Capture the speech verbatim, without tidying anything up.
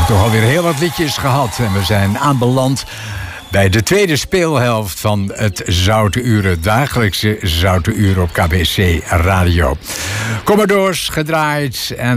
toch alweer heel wat liedjes gehad. En we zijn aanbeland bij de tweede speelhelft van het Zoute Uur. Het dagelijkse Zoute Uur op K B C Radio. Commodores gedraaid en